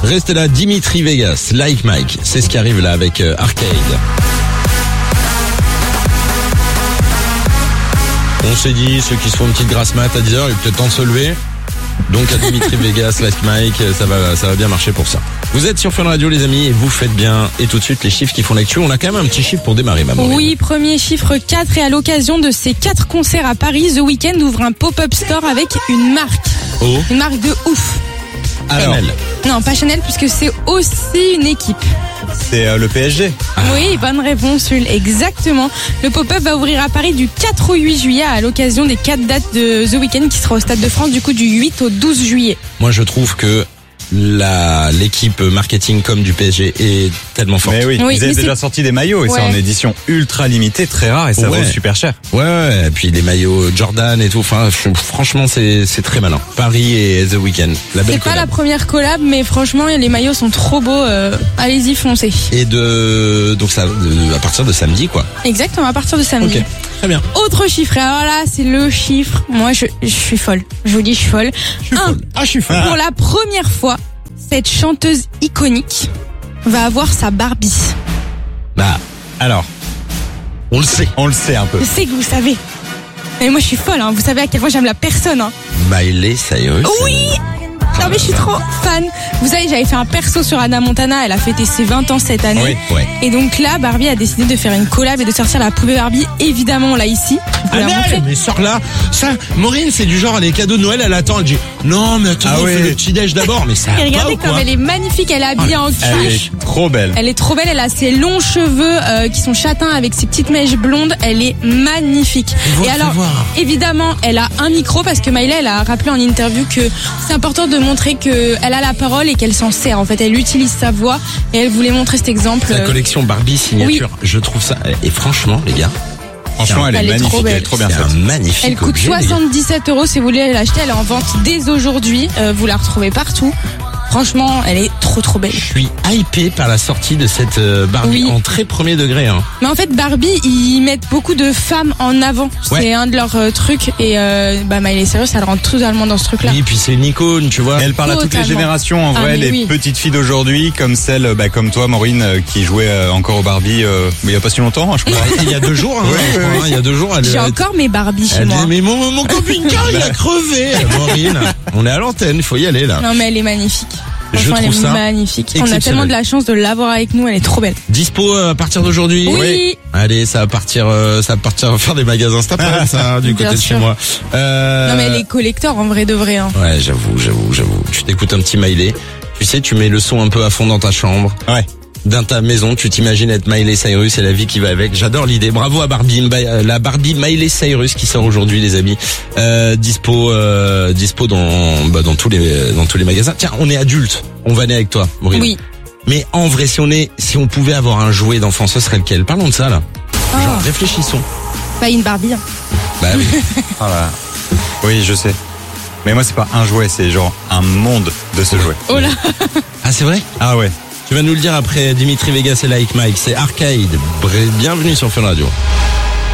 Restez là, Dimitri Vegas, Like Mike, c'est ce qui arrive là avec Arcade. On s'est dit, ceux qui se font une petite grasse mat à 10h, il est peut-être temps de se lever. Donc à Dimitri Vegas, Like Mike, ça va bien marcher pour ça. Vous êtes sur Fun Radio les amis et vous faites bien. Et tout de suite les chiffres qui font l'actu. On a quand même un petit chiffre pour démarrer, maman. Oui, premier chiffre 4 et à l'occasion de ces 4 concerts à Paris, The Weeknd ouvre un pop-up store avec une marque. Oh. Une marque de ouf. Alors, Chanel. Non, pas Chanel puisque c'est aussi une équipe. C'est le PSG. Oui, bonne réponse, Jules. Exactement. Le pop-up va ouvrir à Paris du 4 au 8 juillet à l'occasion des 4 dates de The Weeknd qui sera au Stade de France du coup du 8 au 12 juillet. moi je trouve que l'équipe marketing comme du PSG est tellement forte. Mais oui, Oui, ils avaient mais déjà sorti des maillots et c'est Ouais. en édition ultra limitée, très rare et ça Ouais. vaut super cher. Ouais, et puis les maillots Jordan et tout. Enfin, franchement, c'est très malin. Paris et The Weeknd, la belle C'est pas la collab. première collab, mais franchement, les maillots sont trop beaux. Allez-y, foncez. Et donc ça, à partir de samedi, quoi. Exactement, à partir de samedi. Ok, très bien. Autre chiffre, et alors là, c'est le chiffre. Moi, je suis folle. Je vous dis, je suis folle. Je suis folle. Pour la première fois, cette chanteuse iconique va avoir sa Barbie. Bah, Alors, on le sait. on le sait un peu. Je sais que vous savez. Mais moi, je suis folle. Hein. Vous savez à quel point j'aime la personne. Hein. Miley Cyrus. Oui. Non mais je suis trop fan. Vous savez, j'avais fait un perso sur Hannah Montana. Elle a fêté ses 20 ans cette année. Oui, ouais. Et donc là, Barbie a décidé de faire une collab et de sortir la poupée Barbie. Évidemment, on l'a ici. Vous pouvez la montrer. Mais sors là. Ça, Maureen, c'est du genre les cadeaux de Noël, elle attend, elle dit non, mais attends, Ah on ouais. fait le petit déj d'abord, mais ça. Et va regardez pas, ou comme quoi elle est magnifique. Elle est habillée en Elle cuir. est trop belle. Elle est trop belle, elle a ses longs cheveux qui sont châtains avec ses petites mèches blondes, elle est magnifique. Fais Et alors, voir. évidemment, elle a un micro parce que Miley, elle a rappelé en interview que c'est important de montrer que elle a la parole et qu'elle s'en sert. En fait, elle utilise sa voix et elle voulait montrer cet exemple. La collection Barbie signature, je trouve ça. Et franchement, les gars, Franchement, elle est Elle est magnifique, trop belle. elle est trop bien c'est faite. un magnifique Elle coûte objet, les gars. 77 € si vous voulez l'acheter. Elle est en vente dès aujourd'hui. Vous la retrouvez partout. Franchement, elle est trop belle. Je suis hypé par la sortie de cette Barbie Oui. en très premier degré. Hein. Mais en fait, Barbie, ils mettent beaucoup de femmes en avant. Ouais. C'est un de leurs trucs. Et Miley Cyrus, elle rentre totalement dans ce truc-là. Oui, puis c'est une icône, tu vois. Elle parle à toutes les Totalement. générations, en Ah, vrai, mais les oui. petites filles d'aujourd'hui, comme celle, comme toi, Maureen, qui jouait encore au Barbie, mais il y a pas si longtemps, hein, je crois. Il y a 2 jours, hein, Ouais, je crois, ouais, hein, il y a 2 jours, elle J'ai encore mes Barbies chez elle moi. dit, mais mon camping-car, il a crevé. Maureen, on est à l'antenne, il faut y aller là. Non mais elle est magnifique. Je Franchement, elle trouve est ça magnifique. On a exceptionnel. tellement de la chance de l'avoir avec nous, elle est trop belle. Dispo à partir d'aujourd'hui. Oui. Allez, ça va partir faire des magasins cet après ça, du Bien côté de chez sûr. moi. Non mais elle est collector en vrai de vrai. Hein. Ouais, j'avoue. Tu t'écoutes un petit Miley. Tu sais, tu mets le son un peu à fond dans ta chambre. Ouais. Dans ta maison, tu t'imagines être Miley Cyrus et la vie qui va avec. J'adore l'idée. Bravo à Barbie, la Barbie Miley Cyrus qui sort aujourd'hui, les amis. Dispo dans tous les magasins. Tiens, on est adultes. On va aller avec toi, Maureen. Oui. Mais en vrai, si on pouvait avoir un jouet d'enfant, ce serait lequel? Parlons de ça là. Genre, réfléchissons. Pas une Barbie. Hein. Bah oui. Ah là. Oui, je sais. Mais moi, c'est pas un jouet, c'est genre un monde de ce jouet. Oh là. Ah, c'est vrai? Ah ouais. Tu vas nous le dire après Dimitri Vegas et Like Mike. C'est Arcade. Bienvenue sur Fun Radio.